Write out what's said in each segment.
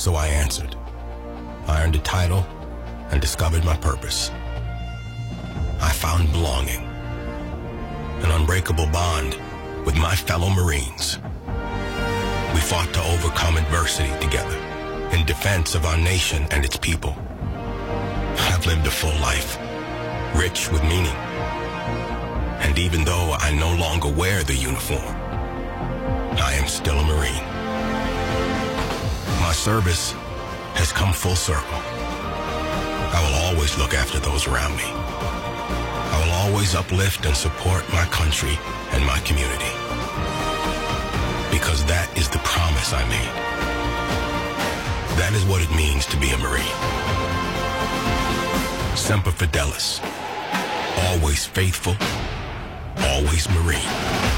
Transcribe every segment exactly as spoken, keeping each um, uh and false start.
So I answered. I earned a title and discovered my purpose. I found belonging, an unbreakable bond with my fellow Marines. We fought to overcome adversity together in defense of our nation and its people. I've lived a full life, rich with meaning. And even though I no longer wear the uniform, I am still a Marine. My service has come full circle. I will always look after those around me. I will always uplift and support my country and my community. Because that is the promise I made. That is what it means to be a Marine. Semper Fidelis. Always faithful. Always Marine.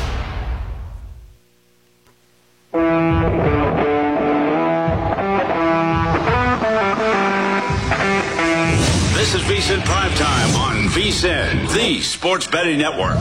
This is VSiN Primetime on VSiN, the Sports Betting Network.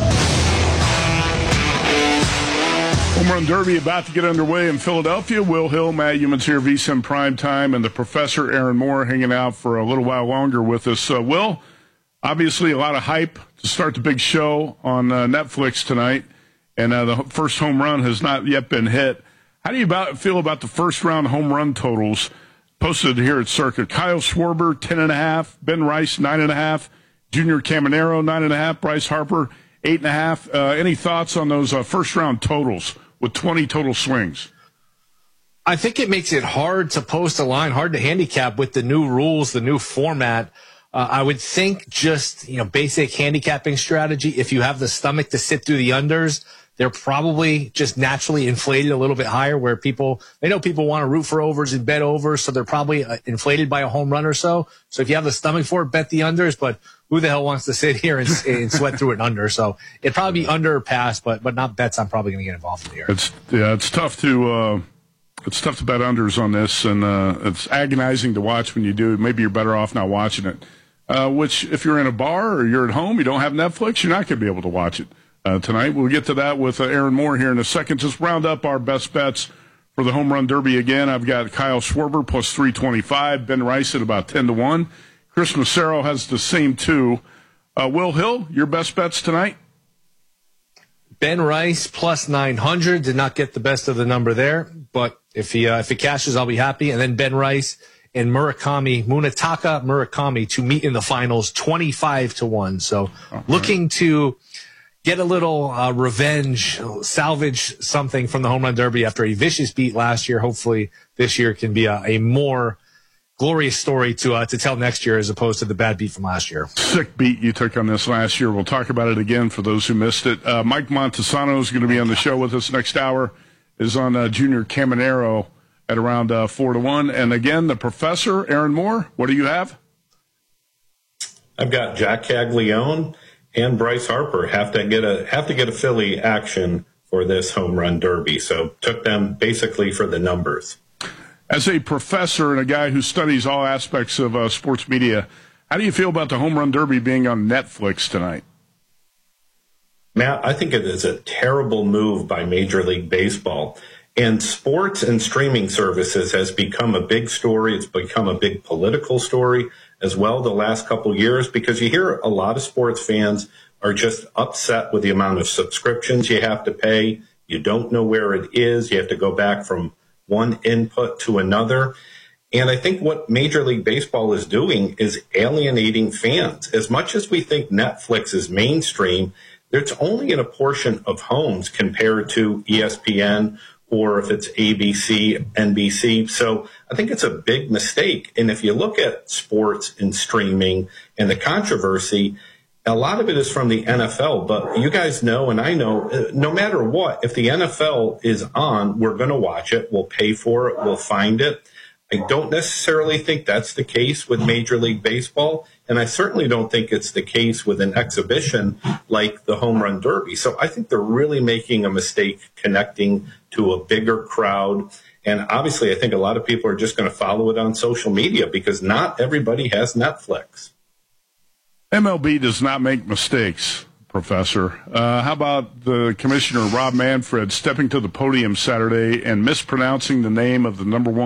Home Run Derby about to get underway in Philadelphia. Will Hill, Matt Youmans here, VSiN Primetime, and the Professor Aaron Moore hanging out for a little while longer with us. Uh, Will, obviously a lot of hype to start the big show on uh, Netflix tonight, and uh, the first home run has not yet been hit. How do you about, feel about the first round home run totals posted here at Circa? Kyle Schwarber, ten and a half. Ben Rice, nine and a half. Junior Caminero, nine and a half. Bryce Harper, eight and a half. Uh, any thoughts on those uh, first round totals with twenty total swings? I think it makes it hard to post a line, hard to handicap with the new rules, the new format. Uh, I would think just, you know, basic handicapping strategy. If you have the stomach to sit through the unders, they're probably just naturally inflated a little bit higher where people, they know people want to root for overs and bet overs, so they're probably uh, inflated by a home run or so. So if you have the stomach for it, bet the unders, but who the hell wants to sit here and, and sweat through an under? So it'd probably be under or pass, but, but not bets I'm probably going to get involved in here. It's, yeah, it's tough to, uh, it's tough to bet unders on this, and uh, it's agonizing to watch when you do. Maybe you're better off not watching it, uh, which if you're in a bar or you're at home, you don't have Netflix, you're not going to be able to watch it. Uh, tonight. We'll get to that with uh, Aaron Moore here in a second. Just round up our best bets for the Home Run Derby again. I've got Kyle Schwarber plus three twenty-five, Ben Rice at about ten to one. Chris Massaro has the same two. Uh, Will Hill, your best bets tonight? Ben Rice plus nine hundred. Did not get the best of the number there, but if he uh, if it cashes, I'll be happy. And then Ben Rice and Murakami, Munetaka Murakami to meet in the finals, twenty-five to one. So okay. Looking to get a little uh, revenge, salvage something from the Home Run Derby after a vicious beat last year. Hopefully this year can be a, a more glorious story to uh, to tell next year as opposed to the bad beat from last year. Sick beat you took on this last year. We'll talk about it again for those who missed it. Uh, Mike Montesano is going to be on the show with us next hour, is on uh, Junior Caminero at around uh, four to one. And again, the Professor, Aaron Moore, what do you have? I've got Jack Caglione and Bryce Harper have to get a have to get a Philly action for this Home Run Derby. So took them basically for the numbers. As a professor and a guy who studies all aspects of uh, sports media, how do you feel about the Home Run Derby being on Netflix tonight? Matt, I think it is a terrible move by Major League Baseball. And sports and streaming services has become a big story. It's become a big political story as well the last couple of years, because you hear a lot of sports fans are just upset with the amount of subscriptions you have to pay. You don't know where it is. You have to go back from one input to another. And I think what Major League Baseball is doing is alienating fans. As much as we think Netflix is mainstream, it's only in a portion of homes compared to E S P N or if it's A B C, N B C. So I think it's a big mistake. And if you look at sports and streaming and the controversy, a lot of it is from the N F L. But you guys know, and I know, uh, no matter what, if the N F L is on, we're going to watch it. We'll pay for it. We'll find it. I don't necessarily think that's the case with Major League Baseball, and I certainly don't think it's the case with an exhibition like the Home Run Derby. So I think they're really making a mistake connecting to a bigger crowd. And obviously, I think a lot of people are just going to follow it on social media because not everybody has Netflix. M L B does not make mistakes, Professor. Uh, how about the Commissioner, Rob Manfred, stepping to the podium Saturday and mispronouncing the name of the number one